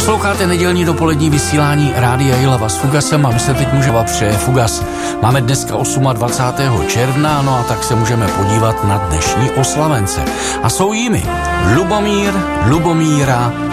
Posloucháte nedělní dopolední vysílání Rádia Jihlava s Fugasem a my se teď můžeme přeje Fugas. Máme dneska 28. června, no a tak se můžeme podívat na dnešní oslavence. A jsou jimi Lubomír, Lubomíra,